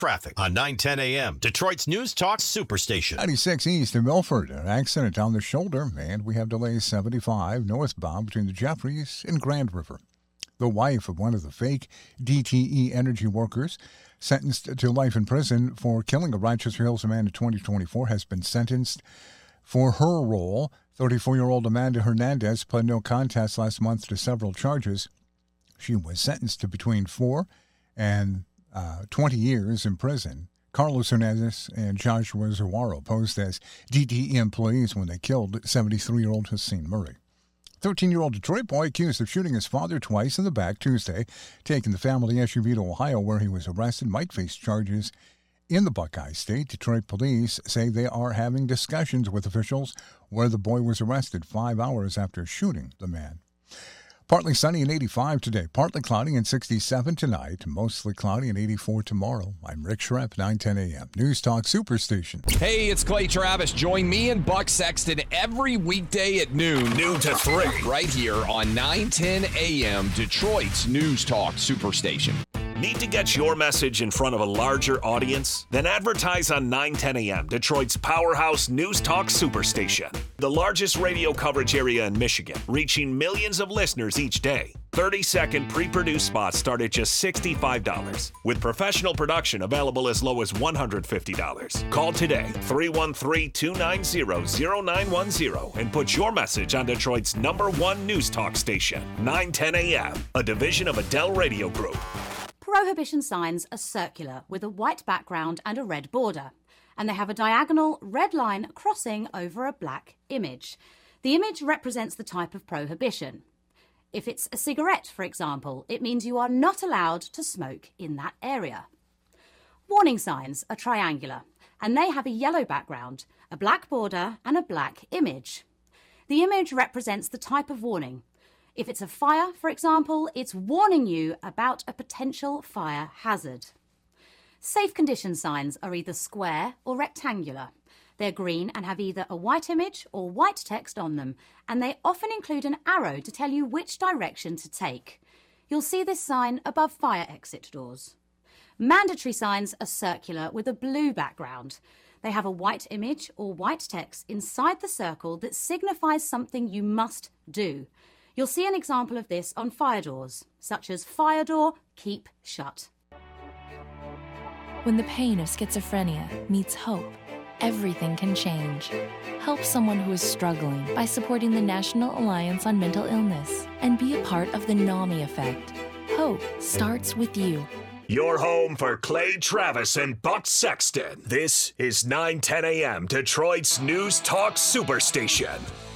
Traffic on 9:10 a.m. Detroit's News Talk Superstation. 96 East in Milford, an accident on the shoulder, and we have delays 75 northbound between the Jeffries and Grand River. The wife of one of the fake DTE Energy workers sentenced to life in prison for killing a Rochester Hills man in 2024 has been sentenced for her role. 34-year-old Amanda Hernandez pled no contest last month to several charges. She was sentenced to between 4 and 20 years in prison. Carlos Hernandez and Joshua Zawaro posed as DTE employees when they killed 73-year-old Hussein Murray. 13-year-old Detroit boy accused of shooting his father twice in the back Tuesday, taking the family SUV to Ohio where he was arrested, might face charges in the Buckeye State. Detroit police say they are having discussions with officials where the boy was arrested 5 hours after shooting the man. Partly sunny and 85 today. Partly cloudy and 67 tonight. Mostly cloudy and 84 tomorrow. I'm Rick Schrepp, 9:10 a.m. News Talk Superstation. Hey, it's Clay Travis. Join me and Buck Sexton every weekday at noon to 3. Right here on 9:10 a.m. Detroit's News Talk Superstation. Need to get your message in front of a larger audience? Then advertise on 9:10 a.m., Detroit's powerhouse News Talk Superstation. The largest radio coverage area in Michigan, reaching millions of listeners each day. 30-second pre-produced spots start at just $65, with professional production available as low as $150. Call today, 313-290-0910, and put your message on Detroit's #1 News Talk station, 9:10 a.m., a division of Adele Radio Group. Prohibition signs are circular with a white background and a red border, and they have a diagonal red line crossing over a black image. The image represents the type of prohibition. If it's a cigarette, for example, it means you are not allowed to smoke in that area. Warning signs are triangular, and they have a yellow background, a black border, and a black image. The image represents the type of warning. If it's a fire, for example, it's warning you about a potential fire hazard. Safe condition signs are either square or rectangular. They're green and have either a white image or white text on them, and they often include an arrow to tell you which direction to take. You'll see this sign above fire exit doors. Mandatory signs are circular with a blue background. They have a white image or white text inside the circle that signifies something you must do. You'll see an example of this on fire doors, such as fire door, keep shut. When the pain of schizophrenia meets hope, everything can change. Help someone who is struggling by supporting the National Alliance on Mental Illness and be a part of the NAMI effect. Hope starts with you. Your home for Clay Travis and Buck Sexton. This is 9:10 a.m. Detroit's News Talk Superstation.